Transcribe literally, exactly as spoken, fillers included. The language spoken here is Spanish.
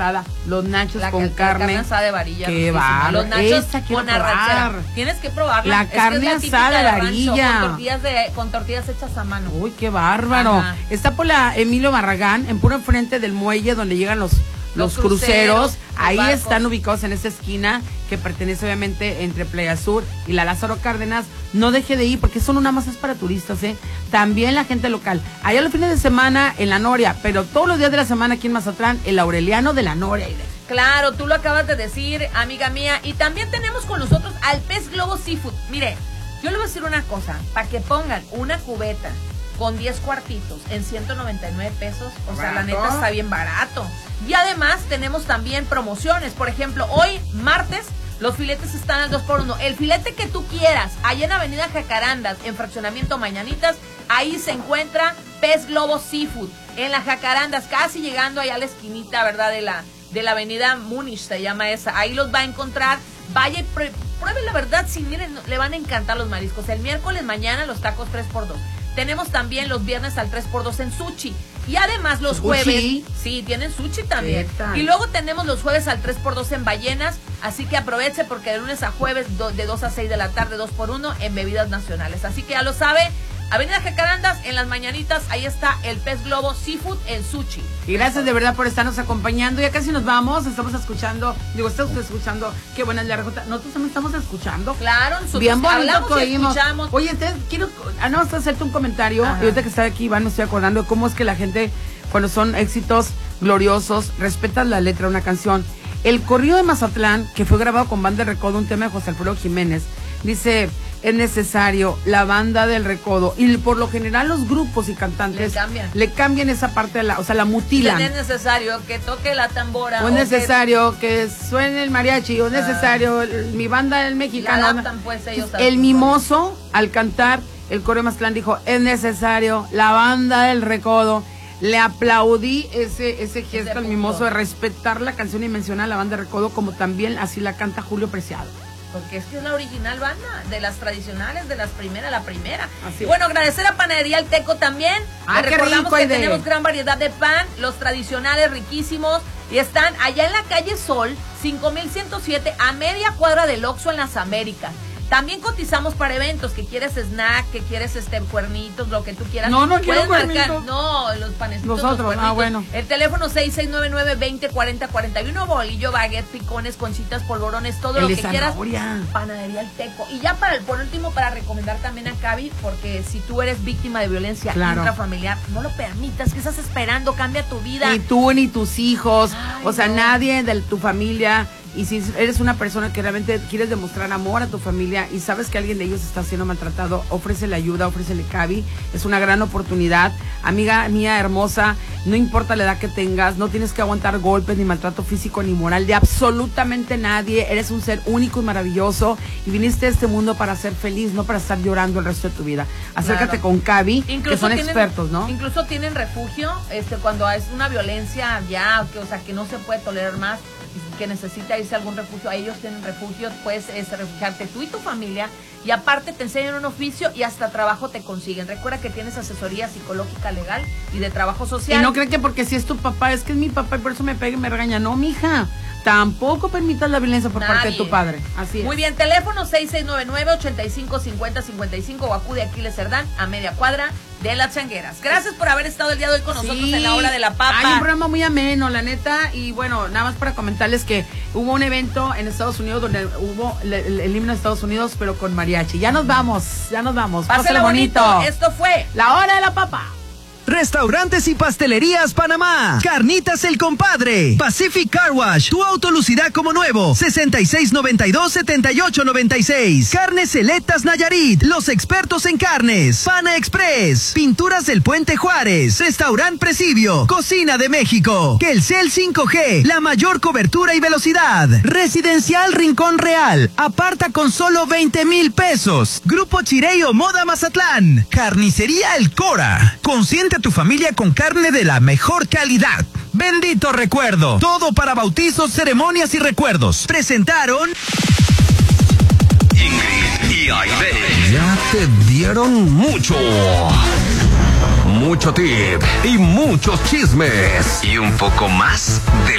enlatada, los nachos la, con la carne. carne asada de varilla. Qué va. Los nachos Esa con arrachera. Tienes que probarla. La es carne que es la asada de rancho, varilla. con tortillas, de, con tortillas hechas a mano. Uy, qué bárbaro. Ajá. Está por la Emilio Barragán, en puro frente del muelle donde llegan los, los, los cruceros. cruceros Ahí barcos. Están ubicados en esa esquina que pertenece obviamente entre Playa Sur y la Lázaro Cárdenas. No deje de ir porque eso no nada más es para turistas, ¿eh? También la gente local. Allá los fines de semana en la Noria, pero todos los días de la semana aquí en Mazatlán, el Aureliano de la Noria. Claro, tú lo acabas de decir, amiga mía. Y también tenemos con nosotros al Pez Globo Seafood. Mire, yo le voy a decir una cosa, para que pongan una cubeta con diez cuartitos en ciento noventa y nueve pesos, o sea, la neta está bien barato. Y además tenemos también promociones, por ejemplo, hoy martes los filetes están al dos por uno. El filete que tú quieras, allá en Avenida Jacarandas, en Fraccionamiento Mañanitas, ahí se encuentra Pez Globo Seafood, en la Jacarandas, casi llegando allá a la esquinita, ¿verdad? De la, de la Avenida Múnich, se llama esa, ahí los va a encontrar. Vaya y pruebe la verdad, si miren, le van a encantar los mariscos. El miércoles mañana los tacos tres por dos. Tenemos también los viernes al tres por dos en sushi. Y además los jueves, ¿Sushi? Sí, tienen sushi también. Y luego tenemos los jueves al tres por dos en ballenas. Así que aproveche porque de lunes a jueves do, de dos a seis de la tarde, dos por uno en bebidas nacionales. Así que ya lo sabe, Avenida Jacarandas, en las mañanitas, ahí está el Pez Globo Seafood en sushi. Y gracias de verdad por estarnos acompañando. Ya casi nos vamos, estamos escuchando, digo, está usted escuchando, qué buena es la rejota. Nosotros también estamos escuchando. Claro, nosotros bien bonito que oímos. Escuchamos. Oye, entonces quiero, ah, no, hacerte un comentario. Ajá. Y ahorita que está aquí, Iván, me estoy acordando de cómo es que la gente, cuando son éxitos gloriosos, respetan la letra de una canción. El corrido de Mazatlán, que fue grabado con Banda del Recodo, un tema de José Alfredo Jiménez, dice, es necesario la Banda del Recodo, y por lo general los grupos y cantantes le cambian, le cambian esa parte de la, o sea, la mutilan. Es necesario que toque la tambora. O es necesario que... que suene el mariachi, o es necesario ah, el, mi banda el mexicano. La adaptan, pues, ellos el mimoso, al cantar el corrido de Mazatlán, dijo, es necesario la Banda del Recodo. Le aplaudí ese, ese gesto ese al mimoso de respetar la canción y mencionar a la Banda del Recodo, como también así la canta Julio Preciado. Porque es que es la original banda, de las tradicionales, de las primeras, la primera. Así bueno, agradecer a Panadería El Teco también. Ah, recordamos rico, que de... tenemos gran variedad de pan, los tradicionales riquísimos, y están allá en la calle Sol, cinco mil ciento siete, a media cuadra del Oxxo en las Américas. También cotizamos para eventos, que quieres snack, que quieres este cuernitos, lo que tú quieras. No, no quiero cuernitos. No, los panecitos. Nosotros, ah, bueno. El teléfono seis seis nueve nueve, veinte cuarenta cuarenta y uno, bolillo, baguette, picones, conchitas, polvorones, todo el lo que zanahoria. quieras. Panadería El Teco. Y ya para el, por último, para recomendar también a Cavi, porque si tú eres víctima de violencia claro. intrafamiliar, no lo permitas, que estás esperando, cambia tu vida. Ni tú ni tus hijos, Ay, o sea, no. nadie de tu familia. Y si eres una persona que realmente quieres demostrar amor a tu familia y sabes que alguien de ellos está siendo maltratado, ofrécele ayuda, ofrécele Cavi. Es una gran oportunidad. Amiga mía hermosa, no importa la edad que tengas, no tienes que aguantar golpes, ni maltrato físico, ni moral de absolutamente nadie. Eres un ser único y maravilloso y viniste a este mundo para ser feliz, no para estar llorando el resto de tu vida. Acércate claro. con Cavi, que son tienen, expertos, ¿no? Incluso tienen refugio este, cuando es una violencia ya, que, o sea, que no se puede tolerar más, que necesita irse a algún refugio, a ellos tienen refugio, puedes este, refugiarte tú y tu familia, y aparte te enseñan un oficio y hasta trabajo te consiguen. Recuerda que tienes asesoría psicológica, legal y de trabajo social. Y no creen que porque si es tu papá, es que es mi papá y por eso me pega y me regaña. No, mija, tampoco permitas la violencia por Nadie. parte de tu padre. Así es. Muy bien, teléfono seis seis nueve nueve, ocho cinco cinco cero cinco cinco o acude a Aquiles Cerdán a media cuadra de Las Changueras. Gracias por haber estado el día de hoy con nosotros sí. en la hora de la papa. Hay un programa muy ameno, la neta, y bueno, nada más para comentarles que hubo un evento en Estados Unidos donde hubo el, el, el himno de Estados Unidos, pero con mariachi. Ya nos vamos, ya nos vamos. Pásale bonito. bonito. Esto fue La Hora de la Papa. Restaurantes y Pastelerías Panamá. Carnitas El Compadre. Pacific Car Wash. Tu auto lucirá como nuevo. sesenta y seis noventa y dos, setenta y ocho noventa y seis. Carnes Selectas Nayarit. Los expertos en carnes. Pana Express. Pinturas del Puente Juárez. Restaurant Presidio. Cocina de México. Telcel cinco G. La mayor cobertura y velocidad. Residencial Rincón Real. Aparta con solo veinte mil pesos. Grupo Chireo Moda Mazatlán. Carnicería El Cora. Consiente a tu familia con carne de la mejor calidad. Bendito recuerdo. Todo para bautizos, ceremonias y recuerdos. Presentaron Ingrid y Aide. Ya te dieron mucho. Mucho tip y muchos chismes. Y un poco más de